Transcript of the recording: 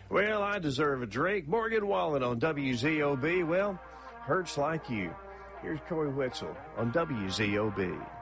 Well, I deserve a drink. Morgan Wallen on WZOB. Well, hurts like you. Here's Corey Wetzel on WZOB.